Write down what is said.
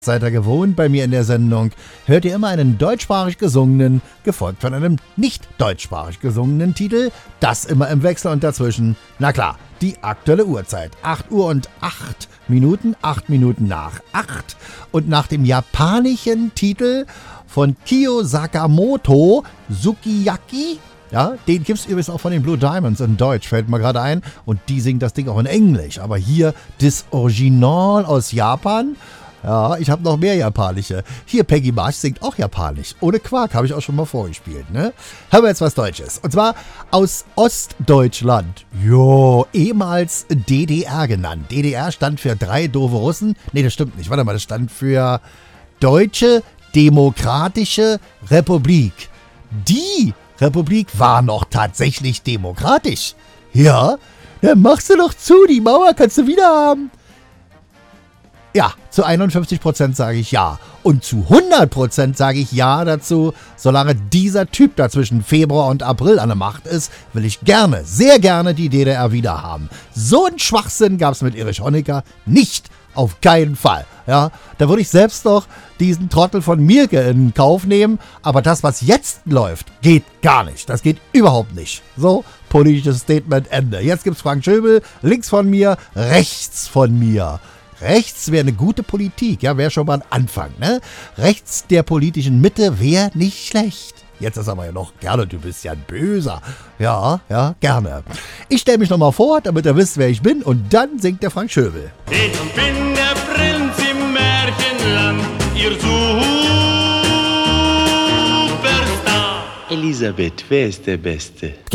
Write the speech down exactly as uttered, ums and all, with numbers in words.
Seid ihr gewohnt, bei mir in der Sendung hört ihr immer einen deutschsprachig gesungenen, gefolgt von einem nicht deutschsprachig gesungenen Titel. Das immer im Wechsel und dazwischen, na klar, die aktuelle Uhrzeit. acht Uhr und acht Minuten, acht Minuten nach acht. Und nach dem japanischen Titel von Kyo Sakamoto, Sukiyaki, ja, den gibt's übrigens auch von den Blue Diamonds in Deutsch, fällt mir gerade ein. Und die singen das Ding auch in Englisch. Aber hier das Original aus Japan. Ja, ich habe noch mehr japanische. Hier, Peggy Marsh singt auch japanisch. Ohne Quark, habe ich auch schon mal vorgespielt, ne? Haben wir jetzt was Deutsches. Und zwar aus Ostdeutschland. Jo, ehemals D D R genannt. D D R stand für drei doofe Russen. Nee, das stimmt nicht. Warte mal, das stand für Deutsche Demokratische Republik. Die Republik war noch tatsächlich demokratisch. Ja, dann machst du doch zu, die Mauer kannst du wieder haben. Ja, zu einundfünfzig Prozent sage ich ja. Und zu hundert Prozent sage ich ja dazu, solange dieser Typ da zwischen Februar und April an der Macht ist, will ich gerne, sehr gerne die D D R wieder haben. So einen Schwachsinn gab es mit Erich Honecker nicht. Auf keinen Fall. Ja, da würde ich selbst noch diesen Trottel von Mielke in Kauf nehmen. Aber das, was jetzt läuft, geht gar nicht. Das geht überhaupt nicht. So, politisches Statement, Ende. Jetzt gibt's Frank Schöbel, links von mir, rechts von mir. Rechts wäre eine gute Politik, ja, wäre schon mal ein Anfang, ne? Rechts der politischen Mitte wäre nicht schlecht. Jetzt ist aber ja noch gerne, du bist ja ein Böser. Ja, ja, gerne. Ich stelle mich nochmal vor, damit ihr wisst, wer ich bin, und dann singt der Frank Schöbel. Ich bin der Prinz im Märchenland, ihr Superstar. Elisabeth, wer ist der Beste?